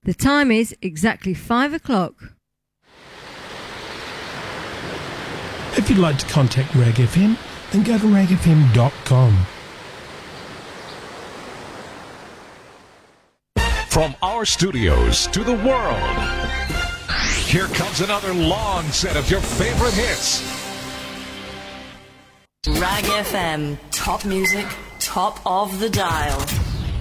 The time is exactly 5 o'clock. If you'd like to contact Rag FM, then go to ragfm.com. From our studios to the world, here comes another long set of your favorite hits. Rag FM, top music, top of the dial.